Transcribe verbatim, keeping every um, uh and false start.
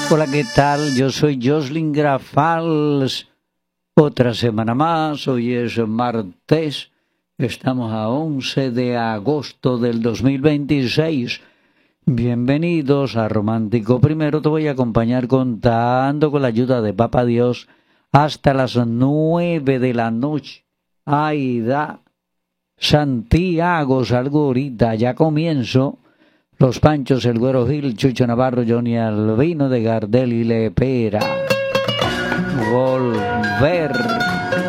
Hola, ¿qué tal? Yo soy Jocelyn Grafals. Otra semana más, hoy es martes, estamos a once de agosto del dos mil veintiséis. Bienvenidos a Romántico Primero. Te voy a acompañar contando con la ayuda de Papá Dios hasta las nueve de la noche. Aida, Santiago, salgo ahorita, ya comienzo. Los Panchos, el Güero Gil, Chucho Navarro, Johnny Albino de Gardel y Lepera. Volver.